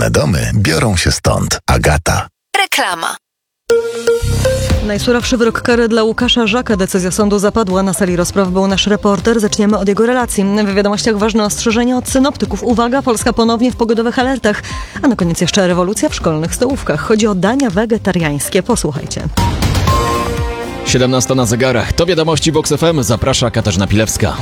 Wolne domy biorą się stąd. Agata. Reklama. Najsurowszy wyrok kary dla Łukasza Żaka. Decyzja sądu zapadła. Na sali rozpraw był nasz reporter. Zaczniemy od jego relacji. W wiadomościach ważne ostrzeżenia od synoptyków. Uwaga, Polska ponownie w pogodowych alertach. A na koniec jeszcze rewolucja w szkolnych stołówkach. Chodzi o dania wegetariańskie. Posłuchajcie. 17 na zegarach. To wiadomości Vox FM. Zaprasza Katarzyna Pilewska.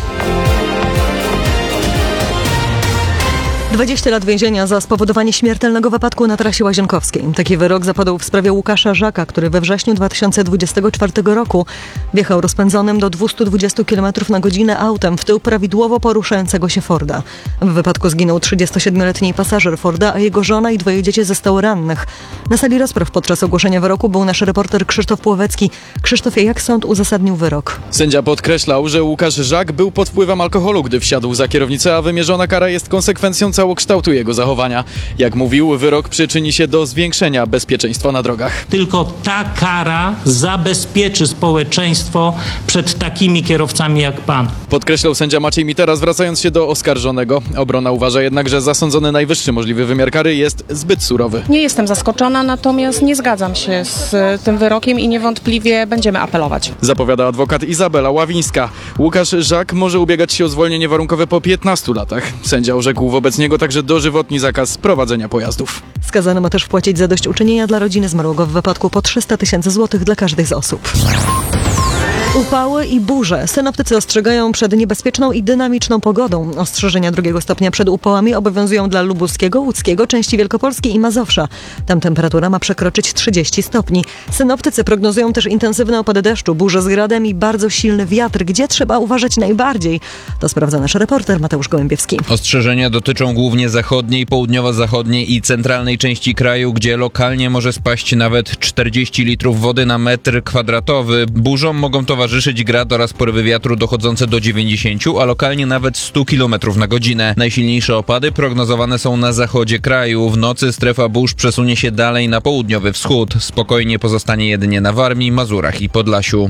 20 lat więzienia za spowodowanie śmiertelnego wypadku na trasie łazienkowskiej. Taki wyrok zapadł w sprawie Łukasza Żaka, który we wrześniu 2024 roku wjechał rozpędzonym do 220 km na godzinę autem w tył prawidłowo poruszającego się Forda. W wypadku zginął 37-letni pasażer Forda, a jego żona i 2 dzieci zostały rannych. Na sali rozpraw podczas ogłoszenia wyroku był nasz reporter Krzysztof Płowecki. Krzysztofie, jak sąd uzasadnił wyrok? Sędzia podkreślał, że Łukasz Żak był pod wpływem alkoholu, gdy wsiadł za kierownicę, a wymierzona kara jest konsekwencją całokształtu jego zachowania. Jak mówił, wyrok przyczyni się do zwiększenia bezpieczeństwa na drogach. Tylko ta kara zabezpieczy społeczeństwo przed takimi kierowcami jak pan. Podkreślał sędzia Maciej Mitera, zwracając się do oskarżonego. Obrona uważa jednak, że zasądzony najwyższy możliwy wymiar kary jest zbyt surowy. Nie jestem zaskoczona, natomiast nie zgadzam się z tym wyrokiem i niewątpliwie będziemy apelować. Zapowiada adwokat Izabela Ławińska. Łukasz Żak może ubiegać się o zwolnienie warunkowe po 15 latach. Sędzia orzekł wobec niego także dożywotni zakaz prowadzenia pojazdów. Skazany ma też wpłacić zadośćuczynienia dla rodziny zmarłego w wypadku po 300 000 złotych dla każdej z osób. Upały i burze. Synoptycy ostrzegają przed niebezpieczną i dynamiczną pogodą. Ostrzeżenia 2 stopnia przed upałami obowiązują dla Lubuskiego, Łódzkiego, części Wielkopolski i Mazowsza. Tam temperatura ma przekroczyć 30 stopni. Synoptycy prognozują też intensywne opady deszczu, burze z gradem i bardzo silny wiatr. Gdzie trzeba uważać najbardziej? To sprawdza nasz reporter Mateusz Gołębiewski. Ostrzeżenia dotyczą głównie zachodniej, południowo-zachodniej i centralnej części kraju, gdzie lokalnie może spaść nawet 40 litrów wody na metr kwadratowy. Burzom mogą towarzyszyć grad oraz porywy wiatru dochodzące do 90, a lokalnie nawet 100 km na godzinę. Najsilniejsze opady prognozowane są na zachodzie kraju. W nocy strefa burz przesunie się dalej na południowy wschód. Spokojnie pozostanie jedynie na Warmii, Mazurach i Podlasiu.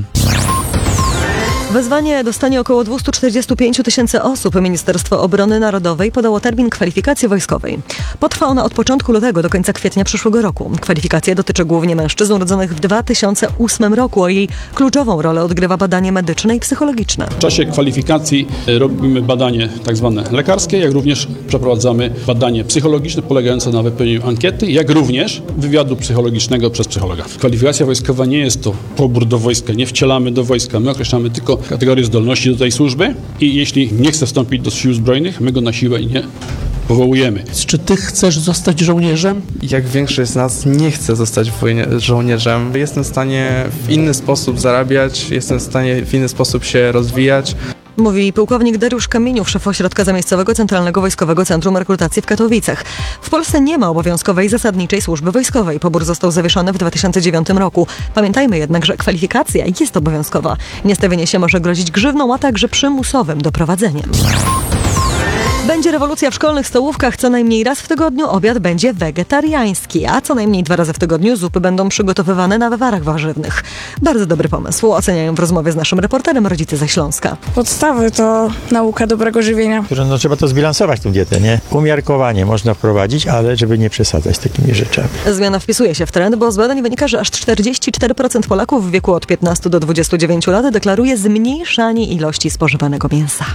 Wezwanie dostanie około 245 000 osób. Ministerstwo Obrony Narodowej podało termin kwalifikacji wojskowej. Potrwa ona od początku lutego do końca kwietnia przyszłego roku. Kwalifikacja dotyczy głównie mężczyzn urodzonych w 2008 roku, a jej kluczową rolę odgrywa badanie medyczne i psychologiczne. W czasie kwalifikacji robimy badanie tak zwane lekarskie, jak również przeprowadzamy badanie psychologiczne polegające na wypełnieniu ankiety, jak również wywiadu psychologicznego przez psychologa. Kwalifikacja wojskowa nie jest to pobór do wojska, nie wcielamy do wojska, my określamy tylko kategorię zdolności do tej służby i jeśli nie chce wstąpić do sił zbrojnych, my go na siłę nie powołujemy. Czy ty chcesz zostać żołnierzem? Jak większość z nas nie chce zostać żołnierzem, jestem w stanie w inny sposób zarabiać, jestem w stanie w inny sposób się rozwijać. Mówi pułkownik Dariusz Kamieniów, szef ośrodka zamiejscowego Centralnego Wojskowego Centrum Rekrutacji w Katowicach. W Polsce nie ma obowiązkowej zasadniczej służby wojskowej. Pobór został zawieszony w 2009 roku. Pamiętajmy jednak, że kwalifikacja jest obowiązkowa. Niestawienie się może grozić grzywną, a także przymusowym doprowadzeniem. Będzie rewolucja w szkolnych stołówkach. Co najmniej raz w tygodniu obiad będzie wegetariański, a co najmniej 2 razy w tygodniu zupy będą przygotowywane na wywarach warzywnych. Bardzo dobry pomysł. Oceniają w rozmowie z naszym reporterem rodzice ze Śląska. Podstawy to nauka dobrego żywienia. Trzeba to zbilansować, tę dietę, nie? Umiarkowanie można wprowadzić, ale żeby nie przesadzać z takimi rzeczami. Zmiana wpisuje się w trend, bo z badań wynika, że aż 44% Polaków w wieku od 15 do 29 lat deklaruje zmniejszanie ilości spożywanego mięsa.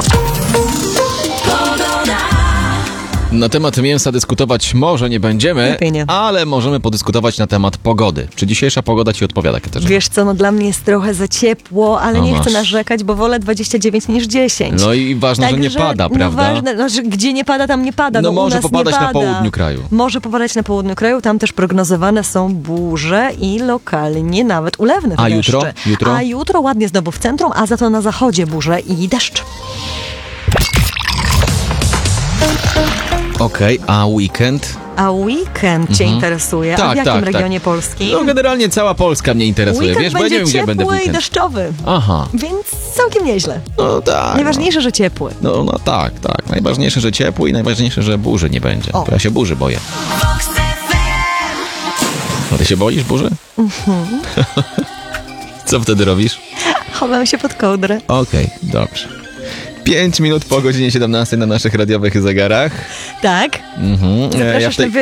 Na temat mięsa dyskutować może nie będziemy, ale możemy podyskutować na temat pogody. Czy dzisiejsza pogoda ci odpowiada, Katarzyna? Wiesz co, dla mnie jest trochę za ciepło, ale nie chcę narzekać, bo wolę 29 niż 10. No i ważne, że nie pada, prawda? Ważne, że gdzie nie pada, tam nie pada. No może popadać na południu kraju. Może popadać na południu kraju, tam też prognozowane są burze i lokalnie nawet ulewne deszcze. A jutro ładnie znowu w centrum, a za to na zachodzie burze i deszcz. Okej, a weekend? A weekend cię interesuje? Tak, a w jakim regionie Polski? No generalnie cała Polska mnie interesuje. Weekend wiesz, bo ja nie wiem, gdzie będę w ciepły weekend. I deszczowy. Aha. Więc całkiem nieźle. No tak. Najważniejsze, że ciepły. No tak. Najważniejsze, że ciepły i najważniejsze, że burzy nie będzie. Bo ja się burzy boję. A ty się boisz burzy? Co wtedy robisz? Chowam się pod kołdrę. Okej, dobrze. 5 minut po godzinie 17 na naszych radiowych zegarach. Tak. Ja w tej